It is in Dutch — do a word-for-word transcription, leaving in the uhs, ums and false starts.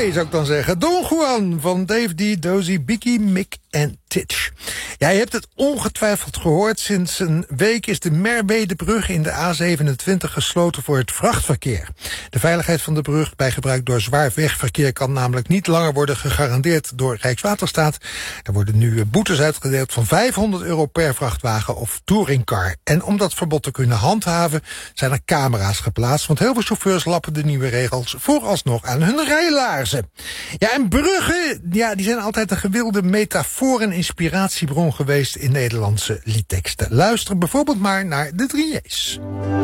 zou ik dan zeggen. Don Juan van Dave D, Dozy, Biki, Mick en Titch. Ja, je hebt het ongetwijfeld gehoord. Sinds een week is de Merwedebrug in de A zevenentwintig gesloten voor het vrachtverkeer. De veiligheid van de brug bij gebruik door zwaar wegverkeer kan namelijk niet langer worden gegarandeerd door Rijkswaterstaat. Er worden nu boetes uitgedeeld van vijfhonderd euro per vrachtwagen of touringcar. En om dat verbod te kunnen handhaven zijn er camera's geplaatst, want heel veel chauffeurs lappen de nieuwe regels vooralsnog aan hun rijlaarzen. Ja, en bruggen, ja, die zijn altijd een gewilde metafoor en inspiratiebron geweest in Nederlandse liedteksten. Luister bijvoorbeeld maar naar de drie J's.